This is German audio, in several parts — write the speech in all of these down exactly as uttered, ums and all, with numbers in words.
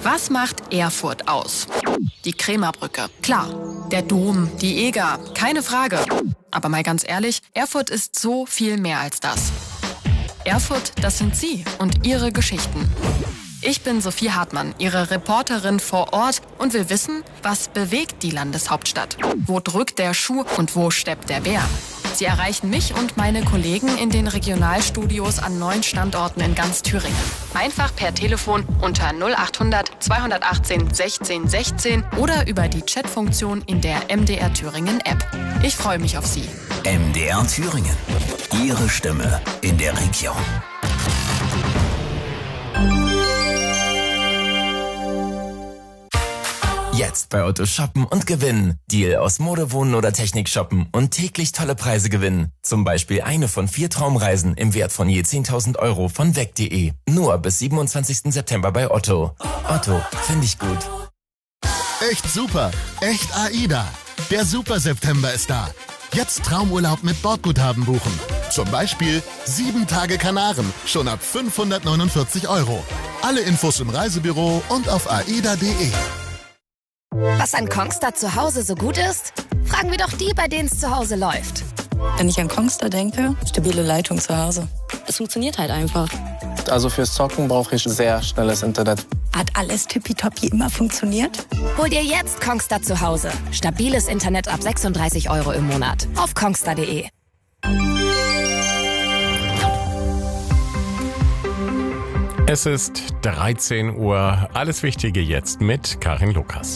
Was macht Erfurt aus? Die Krämerbrücke. Klar. Der Dom, die Eger. Keine Frage. Aber mal ganz ehrlich, Erfurt ist so viel mehr als das. Erfurt, das sind Sie und Ihre Geschichten. Ich bin Sophie Hartmann, Ihre Reporterin vor Ort und will wissen, was bewegt die Landeshauptstadt? Wo drückt der Schuh und wo steppt der Bär? Sie erreichen mich und meine Kollegen in den Regionalstudios an neun Standorten in ganz Thüringen. Einfach per Telefon unter null achthundert zweihundertachtzehn sechzehn sechzehn oder über die Chatfunktion in der M D R Thüringen App. Ich freue mich auf Sie. M D R Thüringen. Ihre Stimme in der Region. Jetzt bei Otto shoppen und gewinnen. Deal aus Mode, Wohnen oder Technik shoppen und täglich tolle Preise gewinnen. Zum Beispiel eine von vier Traumreisen im Wert von je zehntausend Euro von weg punkt de. Nur bis siebenundzwanzigsten September bei Otto. Otto, finde ich gut. Echt super, echt AIDA. Der Super September ist da. Jetzt Traumurlaub mit Bordguthaben buchen. Zum Beispiel sieben Tage Kanaren, schon ab fünfhundertneunundvierzig Euro. Alle Infos im Reisebüro und auf aida punkt de. Was an Kongstar zu Hause so gut ist? Fragen wir doch die, bei denen es zu Hause läuft. Wenn ich an Kongstar denke, stabile Leitung zu Hause. Es funktioniert halt einfach. Also fürs Zocken brauche ich sehr schnelles Internet. Hat alles tippitoppi immer funktioniert? Hol dir jetzt Kongstar zu Hause. Stabiles Internet ab sechsunddreißig Euro im Monat. Auf kongstar punkt de. Es ist dreizehn Uhr. Alles Wichtige jetzt mit Karin Lukas.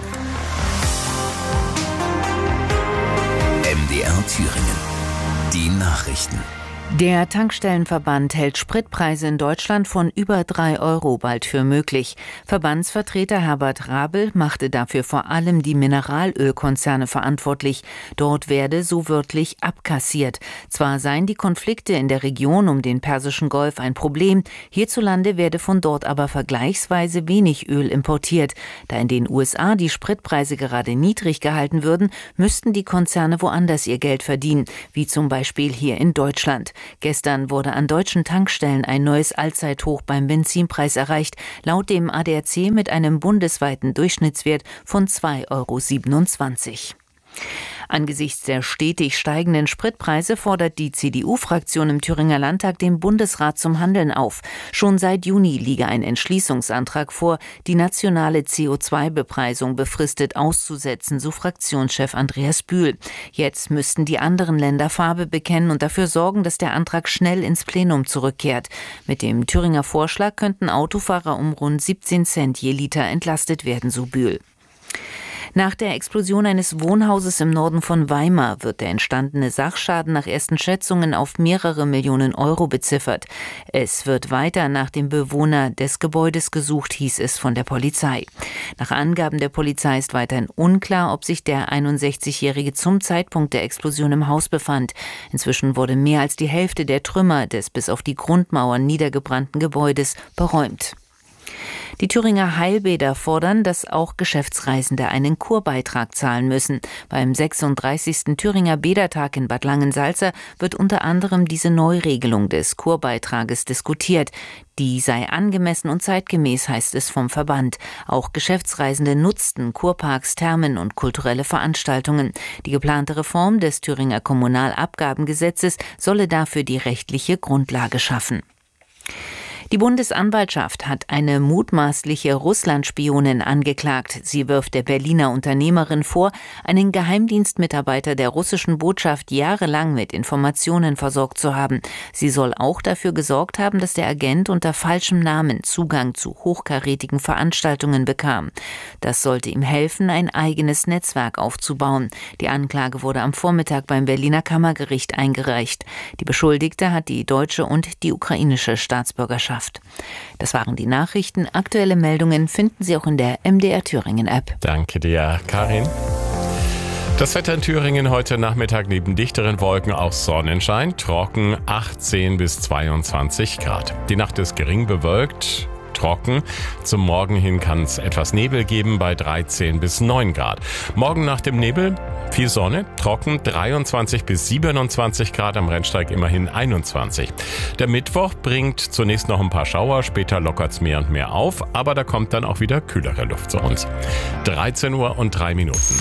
M D R Thüringen. Die Nachrichten. Der Tankstellenverband hält Spritpreise in Deutschland von über drei Euro bald für möglich. Verbandsvertreter Herbert Rabel machte dafür vor allem die Mineralölkonzerne verantwortlich. Dort werde so wörtlich abkassiert. Zwar seien die Konflikte in der Region um den Persischen Golf ein Problem, hierzulande werde von dort aber vergleichsweise wenig Öl importiert. Da in den U S A die Spritpreise gerade niedrig gehalten würden, müssten die Konzerne woanders ihr Geld verdienen, wie zum Beispiel hier in Deutschland. Gestern wurde an deutschen Tankstellen ein neues Allzeithoch beim Benzinpreis erreicht, laut dem A D A C mit einem bundesweiten Durchschnittswert von zwei Euro siebenundzwanzig. Angesichts der stetig steigenden Spritpreise fordert die C D U-Fraktion im Thüringer Landtag den Bundesrat zum Handeln auf. Schon seit Juni liege ein Entschließungsantrag vor, die nationale C O zwei Bepreisung befristet auszusetzen, so Fraktionschef Andreas Bühl. Jetzt müssten die anderen Länder Farbe bekennen und dafür sorgen, dass der Antrag schnell ins Plenum zurückkehrt. Mit dem Thüringer Vorschlag könnten Autofahrer um rund siebzehn Cent je Liter entlastet werden, so Bühl. Nach der Explosion eines Wohnhauses im Norden von Weimar wird der entstandene Sachschaden nach ersten Schätzungen auf mehrere Millionen Euro beziffert. Es wird weiter nach dem Bewohner des Gebäudes gesucht, hieß es von der Polizei. Nach Angaben der Polizei ist weiterhin unklar, ob sich der einundsechzigjährige zum Zeitpunkt der Explosion im Haus befand. Inzwischen wurde mehr als die Hälfte der Trümmer des bis auf die Grundmauern niedergebrannten Gebäudes beräumt. Die Thüringer Heilbäder fordern, dass auch Geschäftsreisende einen Kurbeitrag zahlen müssen. Beim sechsunddreißigsten Thüringer Bädertag in Bad Langensalza wird unter anderem diese Neuregelung des Kurbeitrages diskutiert. Die sei angemessen und zeitgemäß, heißt es vom Verband. Auch Geschäftsreisende nutzten Kurparks, Thermen und kulturelle Veranstaltungen. Die geplante Reform des Thüringer Kommunalabgabengesetzes solle dafür die rechtliche Grundlage schaffen. Die Bundesanwaltschaft hat eine mutmaßliche Russland-Spionin angeklagt. Sie wirft der Berliner Unternehmerin vor, einen Geheimdienstmitarbeiter der russischen Botschaft jahrelang mit Informationen versorgt zu haben. Sie soll auch dafür gesorgt haben, dass der Agent unter falschem Namen Zugang zu hochkarätigen Veranstaltungen bekam. Das sollte ihm helfen, ein eigenes Netzwerk aufzubauen. Die Anklage wurde am Vormittag beim Berliner Kammergericht eingereicht. Die Beschuldigte hat die deutsche und die ukrainische Staatsbürgerschaft. Das waren die Nachrichten. Aktuelle Meldungen finden Sie auch in der M D R Thüringen App. Danke dir, Karin. Das Wetter in Thüringen heute Nachmittag neben dichteren Wolken auch Sonnenschein, trocken achtzehn bis zweiundzwanzig Grad. Die Nacht ist gering bewölkt, trocken. Zum Morgen hin kann es etwas Nebel geben bei dreizehn bis neun Grad. Morgen nach dem Nebel Viel Sonne, trocken dreiundzwanzig bis siebenundzwanzig Grad, am Rennsteig immerhin einundzwanzig. Der Mittwoch bringt zunächst noch ein paar Schauer, später lockert's mehr und mehr auf, aber da kommt dann auch wieder kühlere Luft zu uns. dreizehn Uhr und drei Minuten.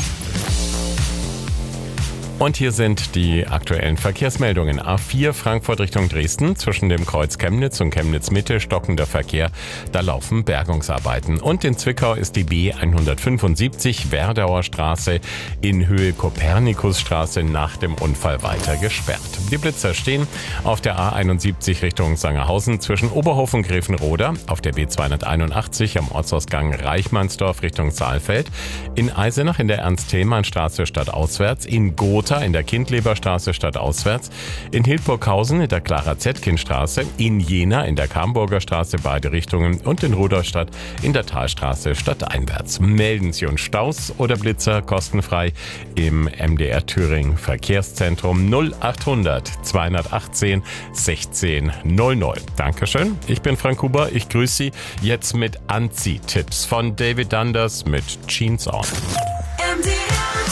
Und hier sind die aktuellen Verkehrsmeldungen. A vier Frankfurt Richtung Dresden, zwischen dem Kreuz Chemnitz und Chemnitz Mitte stockender Verkehr. Da laufen Bergungsarbeiten. Und in Zwickau ist die B hundertfünfundsiebzig Werdauer Straße in Höhe Kopernikusstraße nach dem Unfall weiter gesperrt. Die Blitzer stehen auf der A einundsiebzig Richtung Sangerhausen zwischen Oberhof und Grevenroda, auf der B zweihunderteinundachtzig am Ortsausgang Reichmannsdorf Richtung Saalfeld, in Eisenach in der Ernst-Thälmann-Straße stadtauswärts, in Gotha in der Kindleberstraße stadtauswärts, in Hildburghausen in der Clara-Zetkin-Straße, in Jena in der Kamburger Straße beide Richtungen und in Rudolstadt in der Talstraße stadteinwärts. Melden Sie uns Staus oder Blitzer kostenfrei im M D R Thüringen Verkehrszentrum null achthundert zweihundertachtzehn sechzehn null null. Dankeschön, ich bin Frank Huber, ich grüße Sie jetzt mit Anzieh-Tipps von David Dunders mit Jeans On. M D R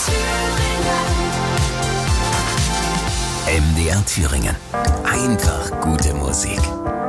Thüringen. M D R Thüringen. Einfach gute Musik.